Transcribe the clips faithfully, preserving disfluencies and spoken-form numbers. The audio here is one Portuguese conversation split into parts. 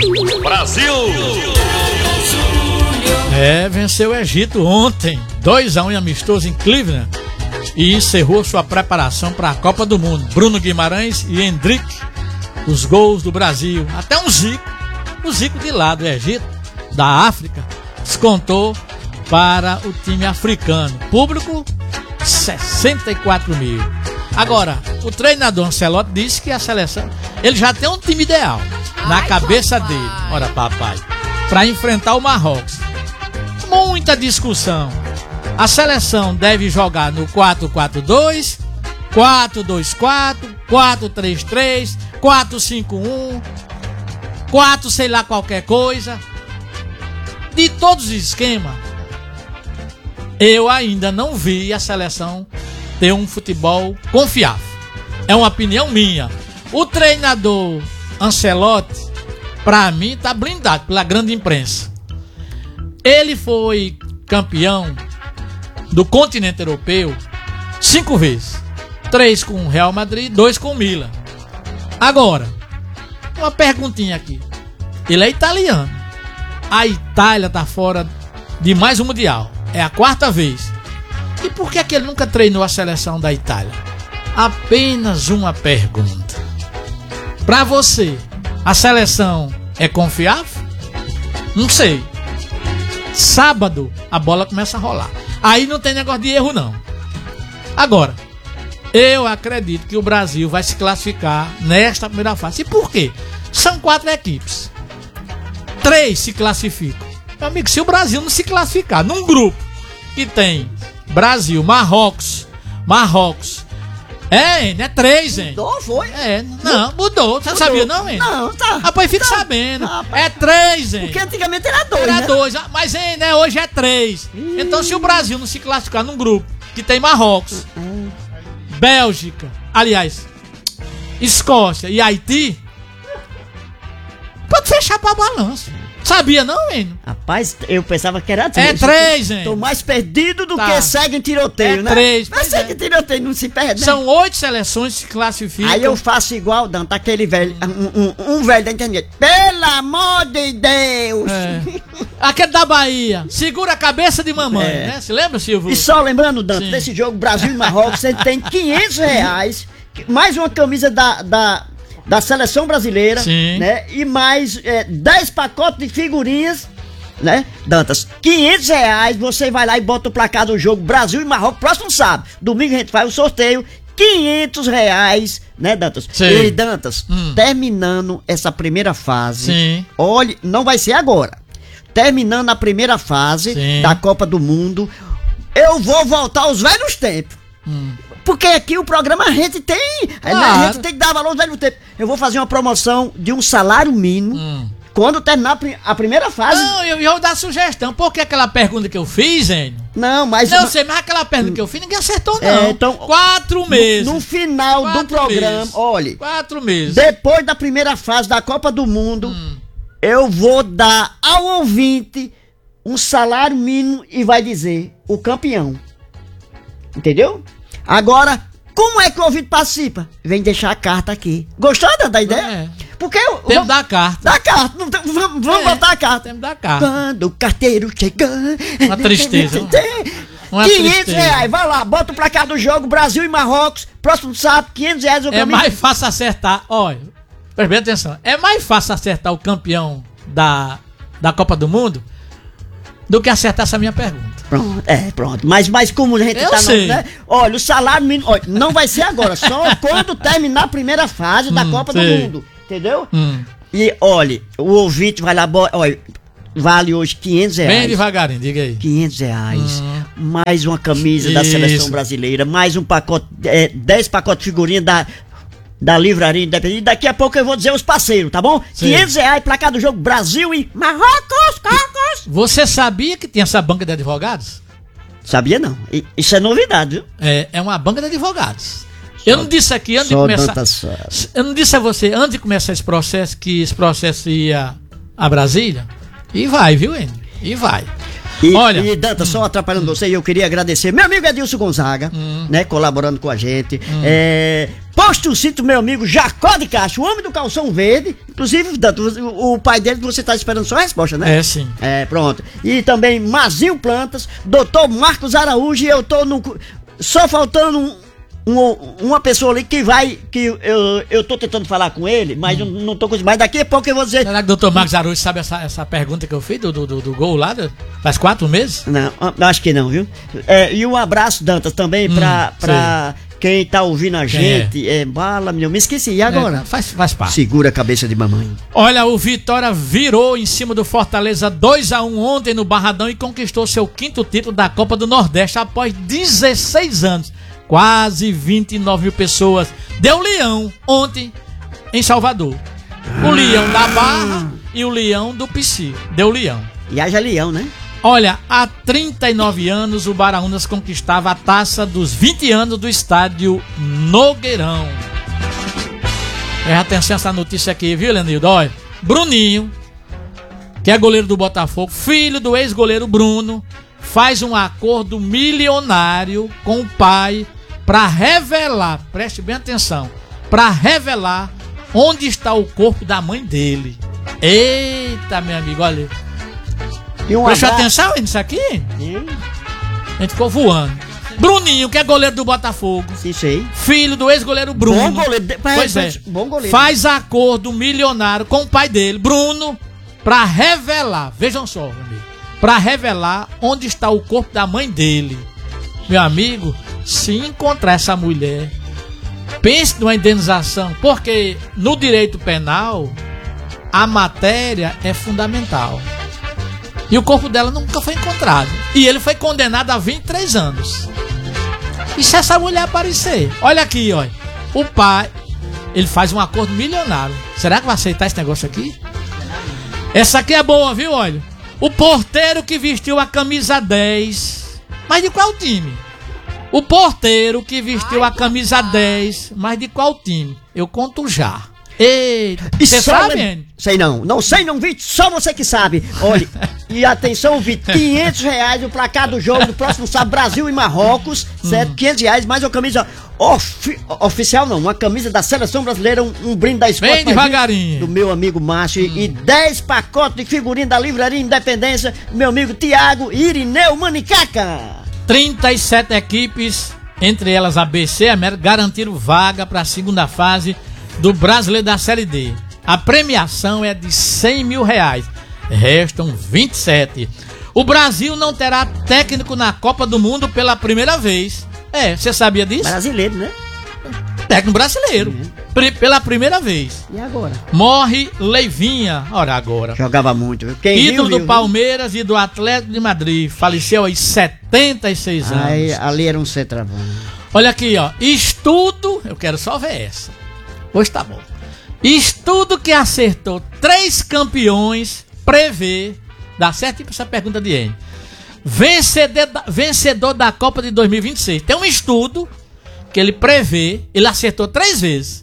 Brasil! É, venceu o Egito ontem, dois a um em amistoso em Cleveland, e encerrou sua preparação para a Copa do Mundo. Bruno Guimarães e Hendrick, os gols do Brasil. Até um Zico, o Zico de lá do Egito, da África, descontou para o time africano. Público, sessenta e quatro mil. Agora, o treinador Ancelotti disse que a seleção, ele já tem um time ideal na Ai, cabeça papai. dele, ora papai, para enfrentar o Marrocos. Muita discussão. A seleção deve jogar no quatro quatro dois, quatro dois quatro, quatro três três, quatro cinco um, quatro sei lá qualquer coisa. De todos os esquemas, eu ainda não vi a seleção ter um futebol confiável. É uma opinião minha. O treinador Ancelotti, pra mim, tá blindado pela grande imprensa. Ele foi campeão do continente europeu cinco vezes. Três com o Real Madrid, dois com o Milan. Agora, uma perguntinha aqui. Ele é italiano. A Itália tá fora de mais um Mundial. É a quarta vez. E por que é que ele nunca treinou a seleção da Itália? Apenas uma pergunta. Pra você, a seleção é confiável? Não sei. Sábado, a bola começa a rolar. Aí não tem negócio de erro, não. Agora, eu acredito que o Brasil vai se classificar nesta primeira fase. E por quê? São quatro equipes. Três se classificam. Meu amigo, se o Brasil não se classificar num grupo que tem Brasil, Marrocos, Marrocos. É, hein? É três, hein? Mudou, foi? É, não, mudou. Você não sabia, não, hein? Não, tá. Rapaz, fica tá. sabendo. Tá, é três, hein? Porque antigamente era dois, Era né? dois, mas, hein, né? Hoje é três. Ih. Então, se o Brasil não se classificar num grupo que tem Marrocos, uhum. Bélgica, aliás, Escócia e Haiti, pode fechar pra balanço. Sabia não, hein? Rapaz, eu pensava que era três. É três, hein? Tô mais perdido do tá. que segue em tiroteio, é né? Três, mas segue é. em tiroteio, não se perde, né? São oito seleções que se classificam. Aí eu faço igual, Danta, aquele velho, um, um, um velho da internet. Pelo amor de Deus! É. Aquele da Bahia. Segura a cabeça de mamãe, é. né? Se lembra, Silvio? E só lembrando, Danta, Sim. desse jogo Brasil e Marrocos, você tem quinhentos reais, mais uma camisa da... da da seleção brasileira, Sim. né? E mais é, dez pacotes de figurinhas, né? Dantas, quinhentos reais, você vai lá e bota o placar do jogo Brasil e Marrocos, próximo sábado. Domingo a gente faz o sorteio, quinhentos reais, né, Dantas? Sim. E Dantas, hum. terminando essa primeira fase, Sim. olhe, não vai ser agora. Terminando a primeira fase Sim. da Copa do Mundo, eu vou voltar aos velhos tempos. Hum. Porque aqui o programa a gente tem, Claro. né, a gente tem que dar valor ao velho tempo. Eu vou fazer uma promoção de um salário mínimo hum. quando terminar a, pri- a primeira fase. Não, eu ia dar sugestão. Por que aquela pergunta que eu fiz, hein? Não, mas... Não sei, mas aquela pergunta que eu fiz, ninguém acertou, não. É, então, Quatro meses. No, no final Quatro do programa, meses. olhe, Quatro meses. depois da primeira fase da Copa do Mundo, Hum. eu vou dar ao ouvinte um salário mínimo e vai dizer o campeão. Entendeu? Agora, como é que o ouvinte participa? Vem deixar a carta aqui. Gostou da ideia? É. Porque eu... Tempo da carta. Da carta. Não tem- vamos vamos É, botar a carta. Tempo da carta. Quando o carteiro chegar... Uma tristeza. Uma quinhentos tristeza. reais. Vai lá, bota o placar do jogo Brasil e Marrocos. Próximo sábado, quinhentos reais o É caminho. mais fácil acertar. Olha, preste bem atenção. É mais fácil acertar o campeão da, da Copa do Mundo do que acertar essa minha pergunta. Pronto, é, pronto. Mas, mas como a gente Eu tá... no- sei. né? Olha, o salário mínimo... Olha, não vai ser agora, só quando terminar a primeira fase da Hum, Copa sei. do Mundo. Entendeu? Hum. E, olha, o ouvinte vai lá... bo- Olha, vale hoje quinhentos reais. Bem devagarinho, diga aí. quinhentos reais. Hum. Mais uma camisa da Isso. seleção brasileira. Mais um pacote... É, dez pacotes de figurinha da... Da Livraria Independente. Daqui a pouco eu vou dizer os parceiros, tá bom? Sim. quinhentos reais, placar do jogo Brasil e Marrocos, Cocos. Você sabia que tinha essa banca de advogados? Sabia não. I- Isso é novidade, viu? É, é uma banca de advogados. Eu não disse aqui antes de Só começar. Danta sabe. Eu não disse a você antes de começar esse processo que esse processo ia a Brasília? E vai, viu, Enio? E vai. E, Olha. e Danta, só atrapalhando você, eu queria agradecer meu amigo Edilson Gonzaga, Hum. né, colaborando com a gente. É, Posto Cinto, meu amigo Jacó de Castro, o homem do calção verde. Inclusive, o, o pai dele, você tá esperando só a resposta, né? É, sim. É, pronto. E também Mazil Plantas, doutor Marcos Araújo, e eu tô no... Só faltando um, um, uma pessoa ali que vai... Que eu, eu tô tentando falar com ele, mas hum. não, não tô conseguindo. Mas daqui a pouco eu vou dizer... Será que o doutor Marcos Araújo sabe essa, essa pergunta que eu fiz do, do, do, do gol lá? Do, faz quatro meses? Não, acho que não, viu? É, e um abraço, Dantas, também hum, pra... pra quem tá ouvindo a gente, é, é bala, meu, me esqueci, e agora? É, faz, faz parte. Segura a cabeça de mamãe. Olha, o Vitória virou em cima do Fortaleza dois a um ontem no Barradão e conquistou seu quinto título da Copa do Nordeste após dezesseis anos. Quase vinte e nove mil pessoas. Deu leão ontem em Salvador. O leão da Barra e o leão do Pici. Deu leão. E haja leão, né? Olha, há trinta e nove anos o Baraunas conquistava a taça dos vinte anos do estádio Nogueirão. Presta atenção essa notícia aqui, viu, Leonildo? Olha, Bruninho, que é goleiro do Botafogo, filho do ex-goleiro Bruno, faz um acordo milionário com o pai para revelar, preste bem atenção, para revelar onde está o corpo da mãe dele. Eita, meu amigo, olha. Um Presta abra... atenção nisso aqui? Sim. A gente ficou voando. Bruninho, que é goleiro do Botafogo. Sim, sei. Filho do ex-goleiro Bruno. Bom goleiro. Pois é. Bom goleiro. Faz acordo milionário com o pai dele, Bruno, pra revelar, vejam só, meu amigo, pra revelar onde está o corpo da mãe dele. Meu amigo, se encontrar essa mulher, pense numa indenização, porque no direito penal, a matéria é fundamental. E o corpo dela nunca foi encontrado. E ele foi condenado a vinte e três anos. E se essa mulher aparecer? Olha aqui, olha. O pai, ele faz um acordo milionário. Será que vai aceitar esse negócio aqui? Essa aqui é boa, viu, olha. O porteiro que vestiu a camisa dez. Mas de qual time? O porteiro que vestiu a camisa dez. Mas de qual time? Eu conto já. Eita, você sabe, N? Sei não, não sei não, Vitor, só você que sabe. Olha, e atenção, Vitor, quinhentos reais o placar do jogo do próximo sábado, Brasil e Marrocos, certo? Hum. quinhentos reais, mais uma camisa ofi oficial não, uma camisa da Seleção Brasileira, um, um brinde da Sport bem devagarinho, do meu amigo Márcio, hum. e dez pacotes de figurinha da Livraria Independência, do meu amigo Tiago Irineu Manicaca. trinta e sete equipes, entre elas a B C América, garantiram vaga para a segunda fase do Brasileiro da Série D. A premiação é de cem mil reais. Restam vinte e sete. O Brasil não terá técnico na Copa do Mundo pela primeira vez. É, você sabia disso? Brasileiro, né? Técnico brasileiro. Uhum. Pela primeira vez. E agora? Morre Leivinha. Ora, agora. Jogava muito. Quem ídolo viu, do viu, Palmeiras viu? E do Atlético de Madrid. Faleceu aos setenta e seis anos. Aí, ali era um centroavante. Olha aqui, ó. Estudo. Eu quero só ver essa. Pois tá bom. Estudo que acertou três campeões prevê, dá certo pra essa pergunta de N, vencedor da, vencedor da Copa de dois mil e vinte e seis. Tem um estudo que ele prevê, ele acertou três vezes.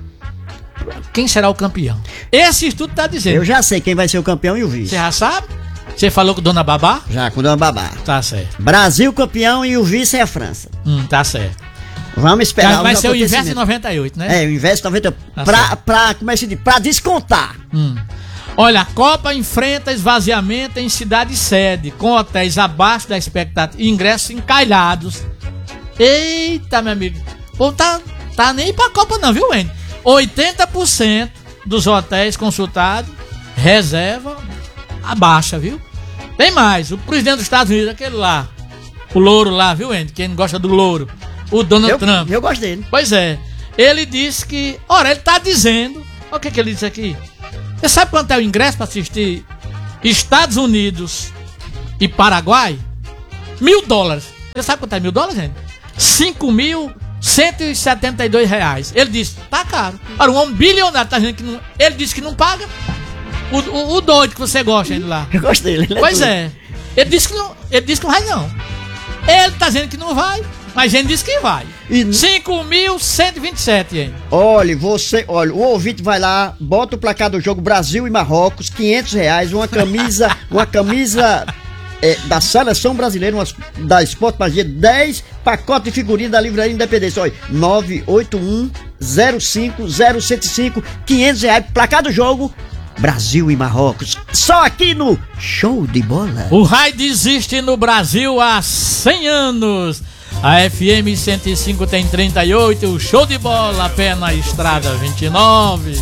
Quem será o campeão? Esse estudo tá dizendo. Eu já sei quem vai ser o campeão e o vice. Você já sabe? Você falou com Dona Babá? Já, com Dona Babá. Tá certo. Brasil campeão e o vice é a França. Hum, tá certo. Vamos esperar. Vai ser o Invest noventa e oito, né? É, o Invest noventa e oito. Tá pra, pra, como é que se diz? Pra descontar. Hum. Olha, a Copa enfrenta esvaziamento em cidade sede, com hotéis abaixo da expectativa e ingressos encalhados. Eita, meu amigo. Pô, tá, tá nem pra Copa não, viu, Wendy? oitenta por cento dos hotéis consultados reserva a baixa, viu? Tem mais, o presidente dos Estados Unidos, aquele lá, o louro lá, viu, Wendy? Quem não gosta do louro? O Donald eu, Trump. Eu gosto dele. Pois é. Ele disse que... Ora, ele tá dizendo... Olha o que, que ele disse aqui. Você sabe quanto é o ingresso para assistir Estados Unidos e Paraguai? Mil dólares. Você sabe quanto é mil dólares, gente? Cinco mil cento e setenta e dois reais. Ele disse, tá caro. Ora, um homem bilionário tá dizendo que não... Ele disse que não paga. O, o, o doido que você gosta ainda lá. Eu gosto dele. Pois é. Ele disse que não... Ele disse que não vai, não. Ele tá dizendo que não vai. Mas a gente disse que vai. E... cinco mil cento e vinte e sete, hein? Olha, você, olha, o ouvinte vai lá, bota o placar do jogo Brasil e Marrocos, quinhentos reais, uma camisa, uma camisa é, da Seleção Brasileira, uma, da Sport Magia, dez pacotes de figurinha da Livraria Independência. Olha, nove oito um zero cinco zero cento e cinco, quinhentos reais, placar do jogo, Brasil e Marrocos. Só aqui no Show de Bola. O rádio existe no Brasil há cem anos. A F M cento e cinco tem trinta e oito, o Show de Bola, pé na estrada vinte e nove.